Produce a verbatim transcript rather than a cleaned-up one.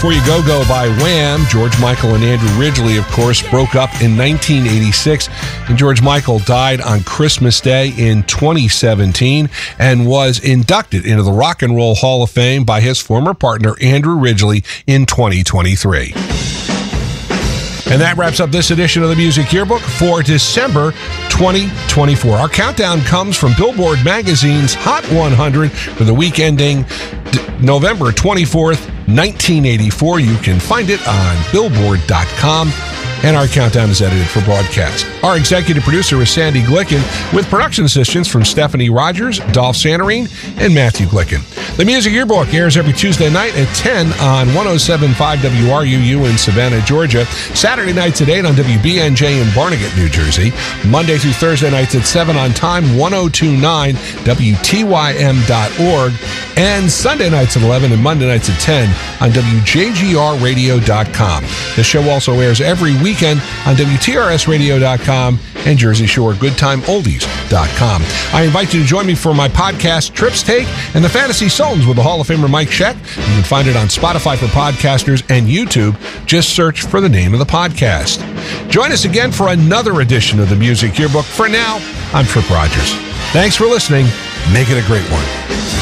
Before You Go Go by Wham! George Michael and Andrew Ridgeley, of course, broke up in nineteen eighty-six, and George Michael died on Christmas Day in twenty seventeen and was inducted into the Rock and Roll Hall of Fame by his former partner, Andrew Ridgeley, in twenty twenty-three. And that wraps up this edition of the Music Yearbook for December twenty twenty-four. Our countdown comes from Billboard Magazine's Hot one hundred for the week ending D- November twenty-fourth, nineteen eighty-four. You can find it on billboard dot com. And our countdown is edited for broadcast. Our executive producer is Sandy Glicken, with production assistance from Stephanie Rogers, Dolph Santarine, and Matthew Glicken. The Music Yearbook airs every Tuesday night at ten on one oh seven point five W R U U in Savannah, Georgia. Saturday nights at eight on W B N J in Barnegat, New Jersey. Monday through Thursday nights at seven on Time one oh two point nine W T Y M dot org. And Sunday nights at eleven and Monday nights at ten on W J G R radio dot com. The show also airs every week weekend on W T R S radio dot com and Jersey Shore good time oldies dot com. I invite you to join me for my podcast, Trips Take and the Fantasy Sultans with the Hall of Famer Mike Scheck. You can find it on Spotify for podcasters and YouTube. Just search for the name of the podcast. Join us again for another edition of the Music Yearbook. For now, I'm Trip Rogers. Thanks for listening. Make it a great one.